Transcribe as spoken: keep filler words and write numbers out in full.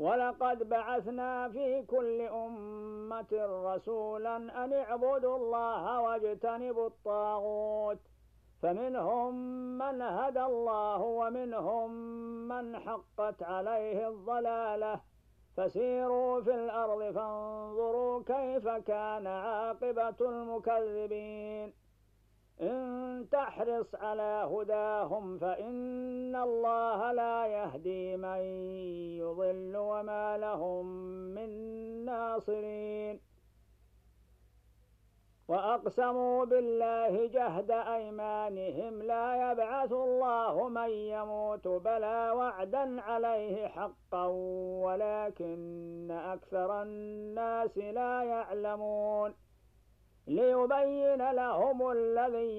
ولقد بعثنا في كل أمة رسولا أن اعبدوا الله واجتنبوا الطاغوت فمنهم من هدى الله ومنهم من حقت عليه الضلالة فسيروا في الأرض فانظروا كيف كان عاقبة المكذبين إن تحرص على هداهم فإن الله لا يهدي من يضل وما لهم من ناصرين وأقسموا بالله جهد أيمانهم لا يبعث الله من يموت بلى وعدا عليه حقا ولكن أكثر الناس لا يعلمون ليبين لهم الذي